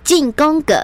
进攻个。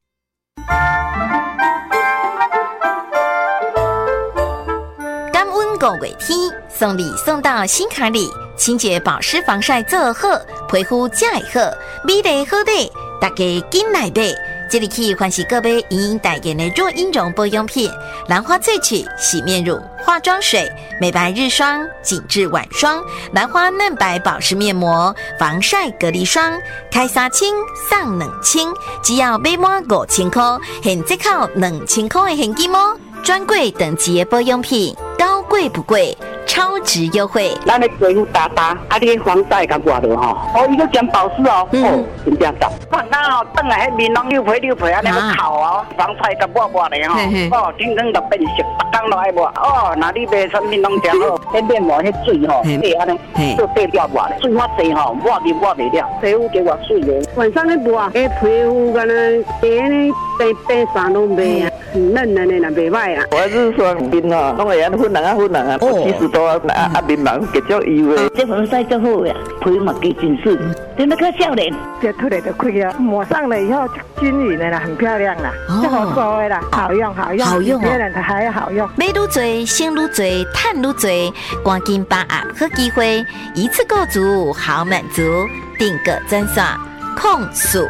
感恩5月天，送礼送到心坎里，清洁保湿防晒做好，皮肤才会好，美丽好丽，大家紧来买。这里起欢喜各杯莹莹代言的若婴绒保养品，兰花萃取洗面乳、化妆水、美白日霜、紧致晚霜、兰花嫩白保湿面膜、防晒隔离霜，开3千送2千，只要买满5000块，现折扣2000块的现金哦！专柜等级的保养品，高贵不贵，超值优惠。 咱的皮肤打打，你防晒甲抹落吼，伊个兼保湿哦，真正赞。放到等下迄面拢溜皮安尼个烤哦，防晒甲抹咧吼，天天就变色，逐工都爱抹。那你卖产品拢真好，迄面膜迄水吼，对安尼做对了抹咧，水较济吼，抹袂了，皮肤加偌水个。晚上咧抹，皮肤敢若变咧变啥拢袂啊，嫩嫩的啦，袂歹啊。我是说面哦，拢会安粉红啊，70多啊面盲结足油的。这防晒足好呀，皮肤嘛加真水，真得可少年。这出来就开啊，抹上了以后均匀的啦，很漂亮啦，这好说的啦，好用，别人的还好用。 买愈多，省愈多，赚愈多，赶紧把握好机会，一次购足好满足，订个专线控诉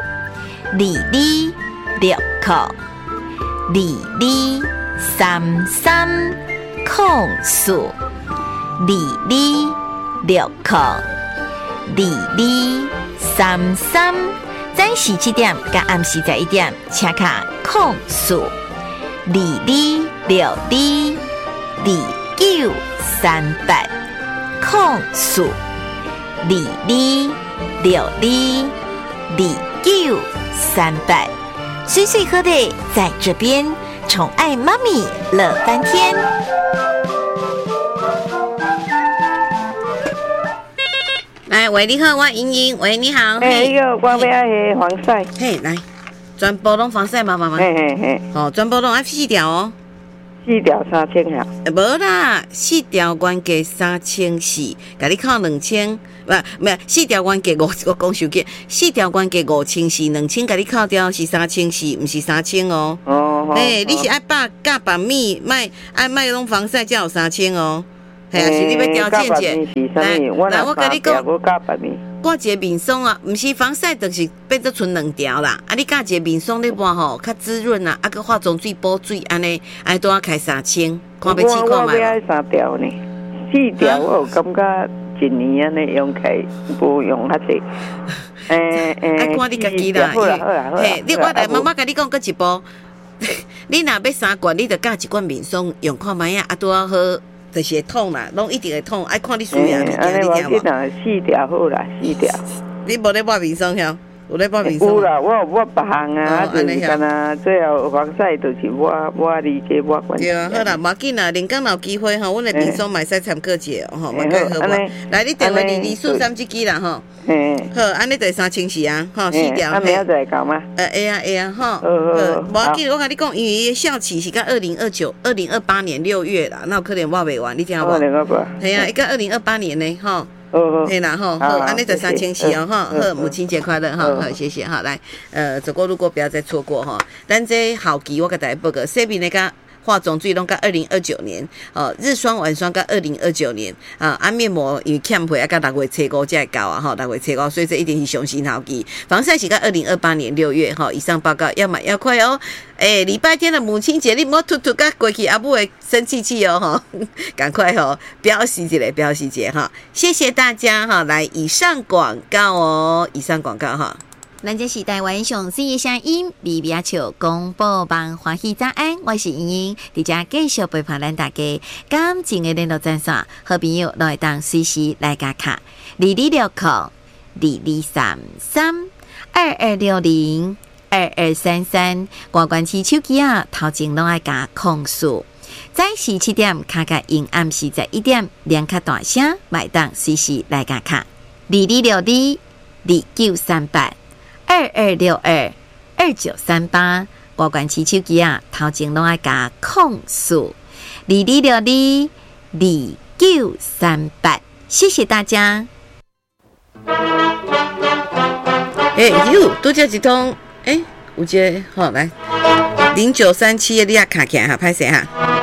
2269 2233控诉2269 2233，早时7点甲暗时11点，请卡控诉22622938控诉22622938，岁岁喝的在这边，宠爱妈咪乐翻天。来，喂，你好，我莹莹，喂，你好。 那个我要迄防晒。 嘿，来，全部拢防晒嘛。 嘿。 哦，全部拢要4条哦。 4条3000呀？ 无啦，4条原价3400，甲你扣2000，不，4条原价我讲手机，4条原价5400，2000，甲你扣掉是3400，毋是3000哦。你是爱加白米，爱拢防晒才有3000哦。系啊，是你要调整者。来，我甲你讲，挂一个面霜啊，毋是防晒，就是变做剩2条啦。你加一个面霜咧抹吼，较滋润啊，个化妆水补水，安尼都要开3000，看要试看卖。我要3条呢，4条我有感觉1年安尼用起，无用较济。看你家己啦。好啦。嘿，我来妈妈甲你讲过一步，你若要3罐，你就加1罐面霜用看卖啊，拄好好。就是会痛啦，拢一定会痛，爱看你需要物件，你听无？4条好啦，4条。你无咧抹面霜晓？有咧抹面霜？有啦，我有抹别项啊，就是干那最后防晒就是抹理解抹关。对啊，好啦，无紧啦，连讲有机会吼，阮的面霜嘛使参考者吼，嘛较好抹。来，你电话2243这支啦吼。好，安尼就3400啊，吼4条。啊，明仔载搞吗？会啊，吼。好。无紧，我甲你讲，因为效期是到2028年6月啦，那有可能抹袂完，你听无？2028。系啊，到2028年呢，吼。嘿啦吼，好，安尼就3400哦，哈，好，母亲节快乐哈，好，谢谢哈，来，走过路过不要再错过哈，咱这好期我给大家报个，洗面那个化妆水拢到2029年，日霜晚霜到2029年，面膜因为欠配到6月初5才会到啊，哈，6月初5，所以这一定是上新好期，防晒是到2028年6月哈，以上报告要买要快哦。礼拜天的母亲节，你莫突甲过去阿母会生气哦哈，赶快哈表示一下哈，谢谢大家哈，来以上广告哦，以上广告哈。咱这是台湾上水的声音，微微笑广播网欢喜早安，我是莹莹，伫遮继续陪伴咱大家感情的联络专线，好朋友都会当随时来加卡2269 2233 2260。2233，关关起手机啊，头前拢爱加控诉。早时7点，卡卡因暗时11点，连卡大声，买当随时来加卡。2262 2938 2262 2938，关关起手机啊，头前拢爱加控诉。2262 2938，谢谢大家。拄则一通。 有一个好来0937的你也卡起来哈，歹势哈。